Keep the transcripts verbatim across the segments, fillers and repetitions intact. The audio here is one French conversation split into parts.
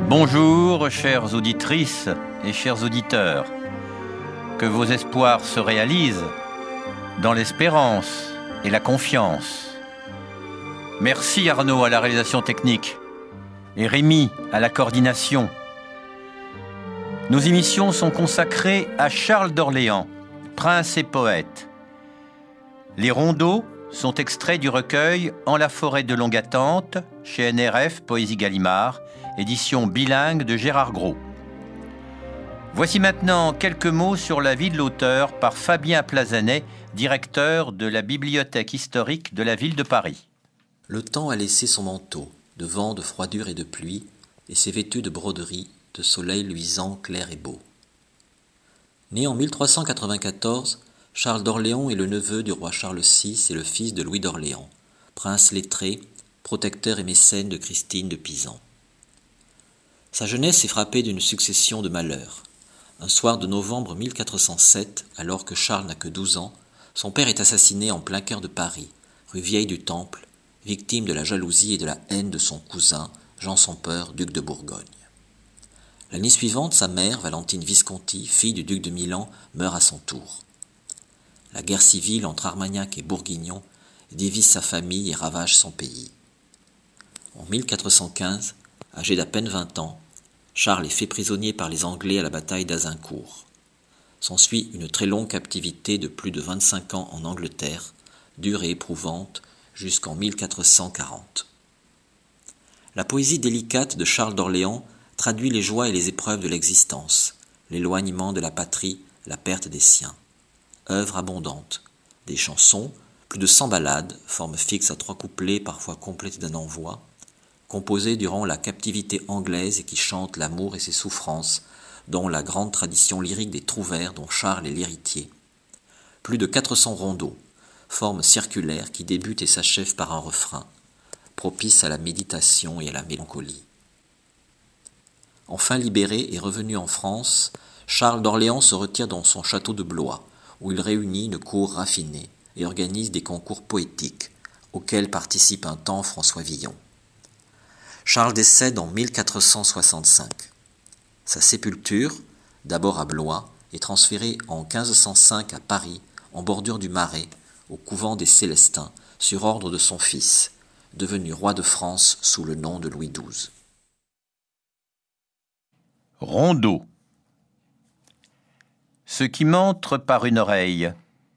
Bonjour, chères auditrices et chers auditeurs. Que vos espoirs se réalisent dans l'espérance et la confiance. Merci Arnaud à la réalisation technique et Rémi à la coordination. Nos émissions sont consacrées à Charles d'Orléans, prince et poète. Les rondeaux sont extraits du recueil En la forêt de longue attente, chez N R F Poésie Gallimard, édition bilingue de Gérard Gros. Voici maintenant quelques mots sur la vie de l'auteur par Fabien Plazanet, directeur de la Bibliothèque historique de la ville de Paris. Le temps a laissé son manteau, de vent, de froidure et de pluie, et s'est vêtu de broderies, de soleil luisant, clair et beau. Né en mille trois cent quatre-vingt-quatorze, Charles d'Orléans est le neveu du roi Charles six et le fils de Louis d'Orléans, prince lettré, protecteur et mécène de Christine de Pisan. Sa jeunesse est frappée d'une succession de malheurs. Un soir de novembre mille quatre cent sept, alors que Charles n'a que douze ans, son père est assassiné en plein cœur de Paris, rue Vieille du Temple, victime de la jalousie et de la haine de son cousin, Jean sans Peur, duc de Bourgogne. L'année suivante, sa mère, Valentine Visconti, fille du duc de Milan, meurt à son tour. La guerre civile entre Armagnac et Bourguignon dévisse sa famille et ravage son pays. En mille quatre cent quinze, âgé d'à peine vingt ans, Charles est fait prisonnier par les Anglais à la bataille d'Azincourt. S'ensuit une très longue captivité de plus de vingt-cinq ans en Angleterre, dure et éprouvante, jusqu'en mille quatre cent quarante. La poésie délicate de Charles d'Orléans traduit les joies et les épreuves de l'existence, l'éloignement de la patrie, la perte des siens. Œuvre abondante, des chansons, plus de cent ballades, forme fixe à trois couplets parfois complétées d'un envoi, composées durant la captivité anglaise et qui chantent l'amour et ses souffrances, dont la grande tradition lyrique des trouvères dont Charles est l'héritier. Plus de quatre cents rondeaux, forme circulaire qui débute et s'achève par un refrain, propice à la méditation et à la mélancolie. Enfin libéré et revenu en France, Charles d'Orléans se retire dans son château de Blois, où il réunit une cour raffinée et organise des concours poétiques, auxquels participe un temps François Villon. Charles décède en mille quatre cent soixante-cinq. Sa sépulture, d'abord à Blois, est transférée en quinze cent cinq à Paris, en bordure du Marais, au couvent des Célestins, sur ordre de son fils, devenu roi de France sous le nom de Louis douze. Rondeau. Ce qui m'entre par une oreille.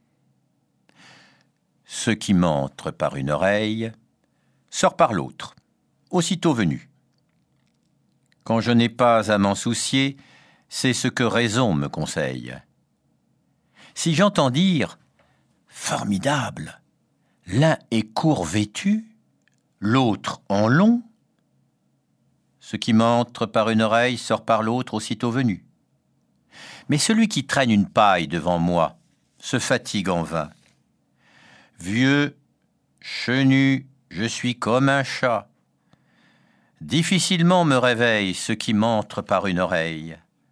Ce qui m'entre par une oreille sort par l'autre, aussitôt venu. Quand je n'ai pas à m'en soucier, c'est ce que raison me conseille. Si j'entends dire « Formidable, l'un est court vêtu, l'autre en long », ce qui m'entre par une oreille sort par l'autre aussitôt venu. Mais celui qui traîne une paille devant moi se fatigue en vain. Vieux, chenu, je suis comme un chat. Difficilement me réveille ce qui m'entre par une oreille.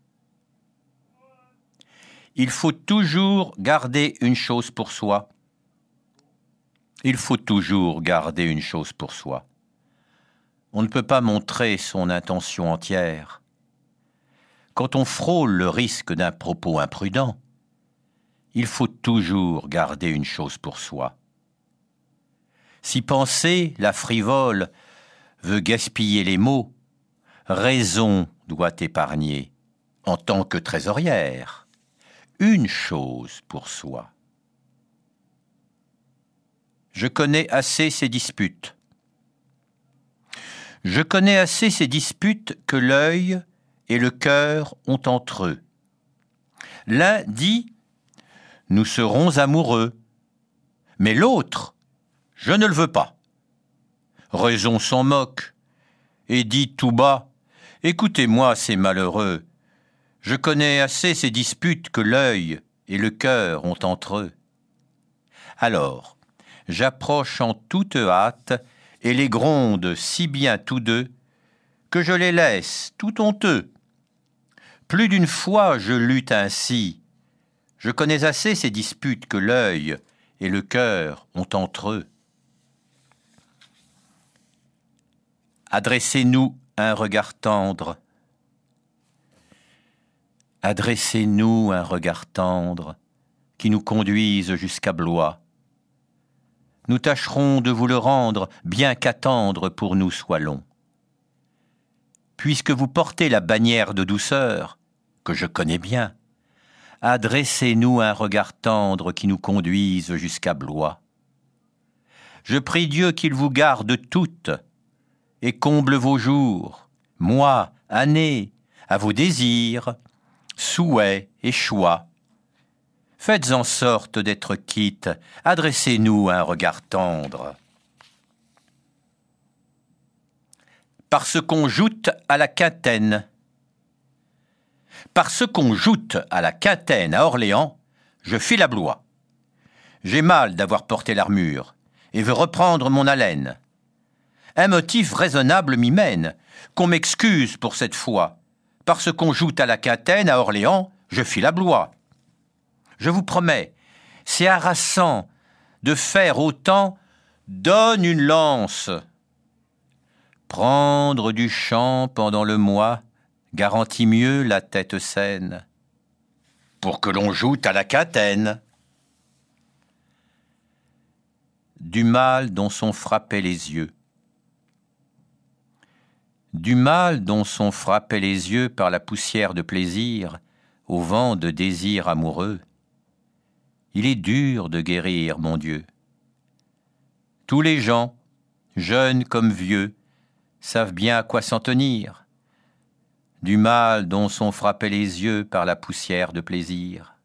Il faut toujours garder une chose pour soi. Il faut toujours garder une chose pour soi. On ne peut pas montrer son intention entière. Quand on frôle le risque d'un propos imprudent, il faut toujours garder une chose pour soi. Si penser, la frivole, veut gaspiller les mots, raison doit épargner, en tant que trésorière, une chose pour soi. Je connais assez ces disputes. Je connais assez ces disputes que l'œil et le cœur ont entre eux. L'un dit « Nous serons amoureux », mais l'autre « Je ne le veux pas ». Raison s'en moque et dit tout bas « Écoutez-moi ces malheureux, je connais assez ces disputes que l'œil et le cœur ont entre eux. » Alors, j'approche en toute hâte et les gronde si bien tous deux que je les laisse tout honteux. Plus d'une fois je lutte ainsi, je connais assez ces disputes que l'œil et le cœur ont entre eux. Adressez-nous un regard tendre, Adressez-nous un regard tendre qui nous conduise jusqu'à Blois. Nous tâcherons de vous le rendre, bien qu'attendre pour nous soit long. Puisque vous portez la bannière de douceur, que je connais bien, adressez-nous un regard tendre qui nous conduise jusqu'à Blois. Je prie Dieu qu'il vous garde toutes et comble vos jours, mois, années, à vos désirs, souhaits et choix. Faites en sorte d'être quitte, adressez-nous un regard tendre. Parce qu'on joute à la quintaine. Parce qu'on joute à la quintaine à Orléans, je file à Blois. J'ai mal d'avoir porté l'armure et veux reprendre mon haleine. Un motif raisonnable m'y mène, qu'on m'excuse pour cette fois. Parce qu'on joute à la quintaine à Orléans, je file à Blois. Je vous promets, c'est harassant de faire autant, donne une lance. Prendre du champ pendant le mois garantit mieux la tête saine. Pour que l'on joute à la quintaine. Du mal dont sont frappés les yeux. Du mal dont sont frappés les yeux par la poussière de plaisir, au vent de désir amoureux. Il est dur de guérir, mon Dieu. Tous les gens, jeunes comme vieux, savent bien à quoi s'en tenir. Du mal dont sont frappés les yeux par la poussière de plaisir.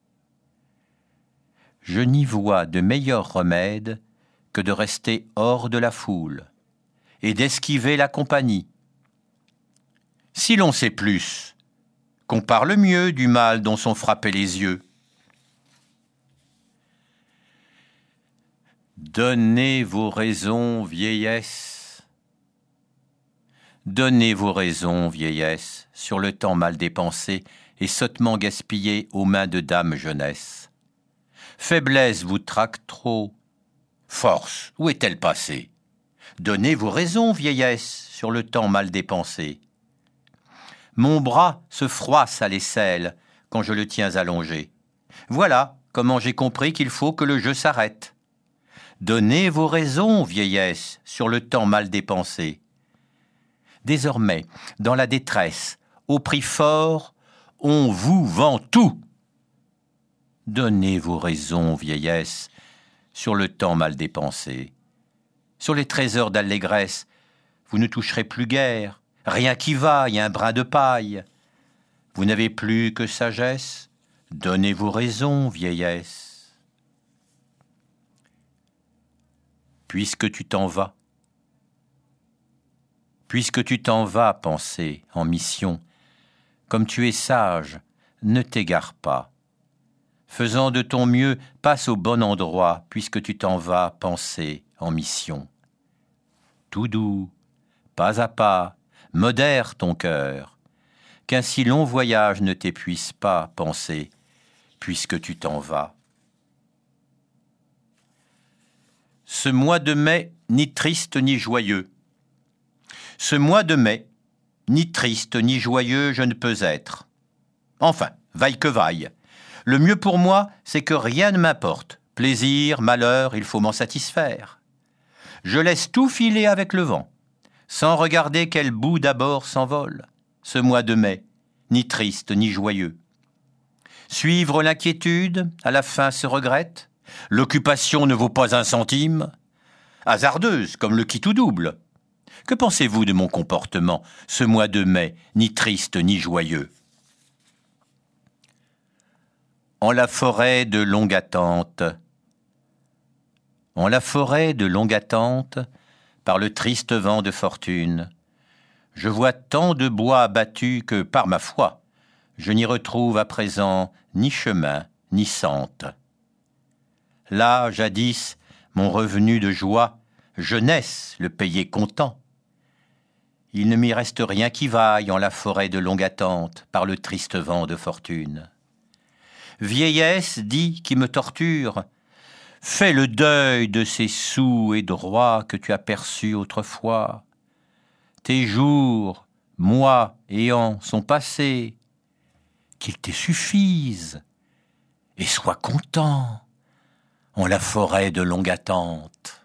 Je n'y vois de meilleur remède que de rester hors de la foule et d'esquiver la compagnie. Si l'on sait plus, qu'on parle mieux du mal dont sont frappés les yeux. Donnez vos raisons, vieillesse. Donnez vos raisons, vieillesse, sur le temps mal dépensé et sottement gaspillé aux mains de dames jeunesse. Faiblesse vous traque trop. Force, où est-elle passée? Donnez vos raisons, vieillesse, sur le temps mal dépensé. Mon bras se froisse à l'aisselle quand je le tiens allongé. Voilà comment j'ai compris qu'il faut que le jeu s'arrête. Donnez vos raisons, vieillesse, sur le temps mal dépensé. Désormais, dans la détresse, au prix fort, on vous vend tout. Donnez vos raisons, vieillesse, sur le temps mal dépensé. Sur les trésors d'allégresse, vous ne toucherez plus guère, rien qui vaille un brin de paille. Vous n'avez plus que sagesse, donnez vos raisons, vieillesse. Puisque tu t'en vas, puisque tu t'en vas, pensée, en mission, comme tu es sage, ne t'égare pas. Faisant de ton mieux, passe au bon endroit, puisque tu t'en vas, pensée, en mission. Tout doux, pas à pas, modère ton cœur, qu'un si long voyage ne t'épuise pas, pensée, puisque tu t'en vas. Ce mois de mai, ni triste ni joyeux. Ce mois de mai, ni triste ni joyeux je ne peux être. Enfin, vaille que vaille. Le mieux pour moi, c'est que rien ne m'importe. Plaisir, malheur, il faut m'en satisfaire. Je laisse tout filer avec le vent, sans regarder quel bout d'abord s'envole. Ce mois de mai, ni triste ni joyeux. Suivre l'inquiétude, à la fin se regrette. L'occupation ne vaut pas un centime. Hasardeuse comme le qui tout double. Que pensez-vous de mon comportement, ce mois de mai, ni triste ni joyeux? En la forêt de longue attente. En la forêt de longue attente, par le triste vent de fortune, je vois tant de bois abattus que, par ma foi, je n'y retrouve à présent ni chemin, ni sente. Là, jadis, mon revenu de joie, jeunesse le payait content. Il ne m'y reste rien qui vaille en la forêt de longue attente, par le triste vent de fortune. Vieillesse, dit, qui me torture, fais le deuil de ces sous et droits que tu as perçus autrefois. Tes jours, mois et ans sont passés. qu'il te suffise, et sois content en la forêt de longue attente.